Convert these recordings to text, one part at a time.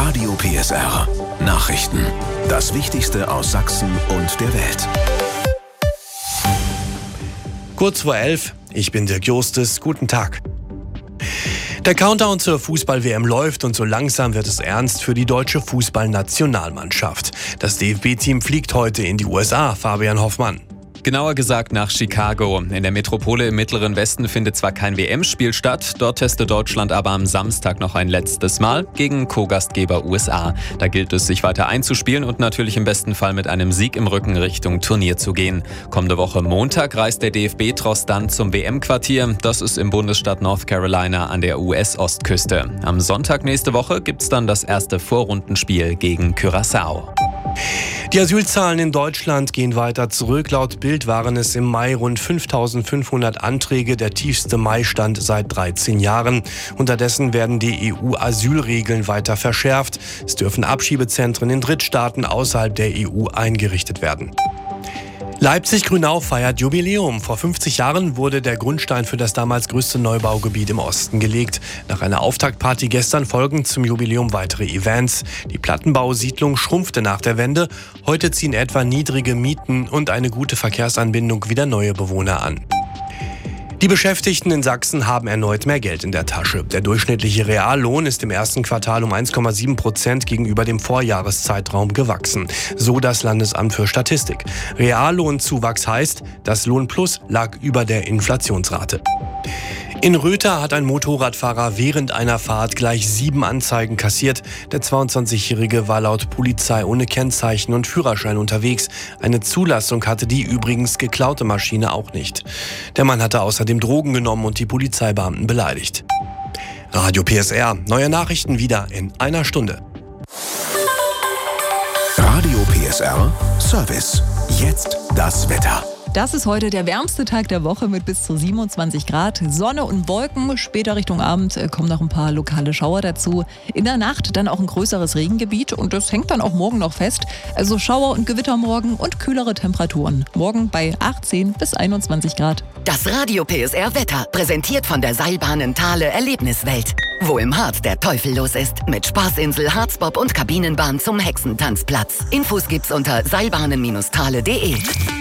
Radio PSR. Nachrichten. Das Wichtigste aus Sachsen und der Welt. Kurz vor 11, ich bin Dirk Justus, guten Tag. Der Countdown zur Fußball-WM läuft und so langsam wird es ernst für die deutsche Fußballnationalmannschaft. Das DFB-Team fliegt heute in die USA, Fabian Hoffmann. Genauer gesagt nach Chicago. In der Metropole im Mittleren Westen findet zwar kein WM-Spiel statt, dort testet Deutschland aber am Samstag noch ein letztes Mal gegen Co-Gastgeber USA. Da gilt es, sich weiter einzuspielen und natürlich im besten Fall mit einem Sieg im Rücken Richtung Turnier zu gehen. Kommende Woche Montag reist der DFB-Tross dann zum WM-Quartier. Das ist im Bundesstaat North Carolina an der US-Ostküste. Am Sonntag nächste Woche gibt's dann das erste Vorrundenspiel gegen Curaçao. Die Asylzahlen in Deutschland gehen weiter zurück. Laut Bild waren es im Mai rund 5.500 Anträge, der tiefste Mai-Stand seit 13 Jahren. Unterdessen werden die EU-Asylregeln weiter verschärft. Es dürfen Abschiebezentren in Drittstaaten außerhalb der EU eingerichtet werden. Leipzig-Grünau feiert Jubiläum. Vor 50 Jahren wurde der Grundstein für das damals größte Neubaugebiet im Osten gelegt. Nach einer Auftaktparty gestern folgen zum Jubiläum weitere Events. Die Plattenbausiedlung schrumpfte nach der Wende. Heute ziehen etwa niedrige Mieten und eine gute Verkehrsanbindung wieder neue Bewohner an. Die Beschäftigten in Sachsen haben erneut mehr Geld in der Tasche. Der durchschnittliche Reallohn ist im ersten Quartal um 1,7% gegenüber dem Vorjahreszeitraum gewachsen. So das Landesamt für Statistik. Reallohnzuwachs heißt, das Lohnplus lag über der Inflationsrate. In Röther hat ein Motorradfahrer während einer Fahrt gleich 7 Anzeigen kassiert. Der 22-Jährige war laut Polizei ohne Kennzeichen und Führerschein unterwegs. Eine Zulassung hatte die übrigens geklaute Maschine auch nicht. Der Mann hatte außerdem Drogen genommen und die Polizeibeamten beleidigt. Radio PSR, neue Nachrichten wieder in einer Stunde. Radio PSR Service. Jetzt das Wetter. Das ist heute der wärmste Tag der Woche mit bis zu 27 Grad. Sonne und Wolken. Später Richtung Abend kommen noch ein paar lokale Schauer dazu. In der Nacht dann auch ein größeres Regengebiet und das hängt dann auch morgen noch fest. Also Schauer und Gewitter morgen und kühlere Temperaturen. Morgen bei 18 bis 21 Grad. Das Radio PSR Wetter, präsentiert von der Seilbahn Thale Erlebniswelt. Wo im Harz der Teufel los ist. Mit Spaßinsel, Harzbob und Kabinenbahn zum Hexentanzplatz. Infos gibt's unter seilbahnen-thale.de.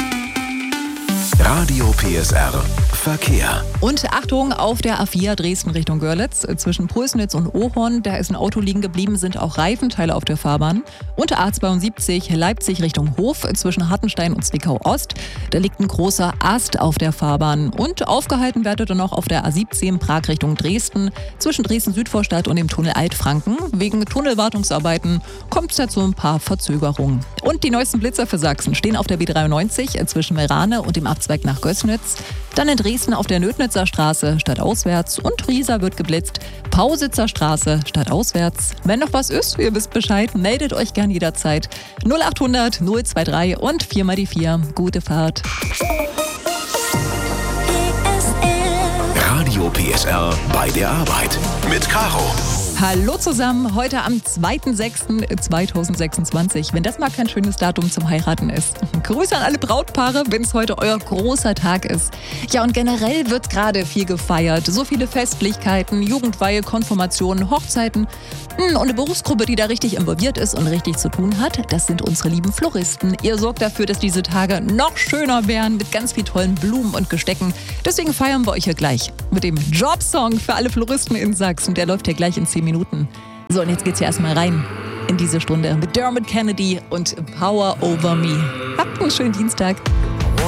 Radio PSR Verkehr. Und Achtung, auf der A4 Dresden Richtung Görlitz, zwischen Pulsnitz und Ohorn, da ist ein Auto liegen geblieben, sind auch Reifenteile auf der Fahrbahn. Und A72 Leipzig Richtung Hof, zwischen Hartenstein und Zwickau Ost, da liegt ein großer Ast auf der Fahrbahn. Und aufgehalten werdet ihr noch auf der A17 Prag Richtung Dresden, zwischen Dresden-Südvorstadt und dem Tunnel Altfranken. Wegen Tunnelwartungsarbeiten kommt es da zu ein paar Verzögerungen. Und die neuesten Blitzer für Sachsen stehen auf der B93 zwischen Merane und dem Abzweig nach Gößnitz. Dann in Dresden auf der Nödnitzer Straße stadtauswärts und Riesa wird geblitzt. Pausitzer Straße stadtauswärts. Wenn noch was ist, ihr wisst Bescheid, meldet euch gern jederzeit. 0800 023 und 4x4. Gute Fahrt. Radio PSR bei der Arbeit mit Caro. Hallo zusammen, heute am 2.6.2026, wenn das mal kein schönes Datum zum Heiraten ist. Grüße an alle Brautpaare, wenn es heute euer großer Tag ist. Ja, und generell wird gerade viel gefeiert. So viele Festlichkeiten, Jugendweihe, Konfirmationen, Hochzeiten. Und eine Berufsgruppe, die da richtig involviert ist und richtig zu tun hat, das sind unsere lieben Floristen. Ihr sorgt dafür, dass diese Tage noch schöner werden mit ganz viel tollen Blumen und Gestecken. Deswegen feiern wir euch hier gleich mit dem Jobsong für alle Floristen in Sachsen. Der läuft ja gleich in 10 Minuten. So, und jetzt geht's hier erstmal rein in diese Stunde mit Dermot Kennedy und Power Over Me. Habt einen schönen Dienstag.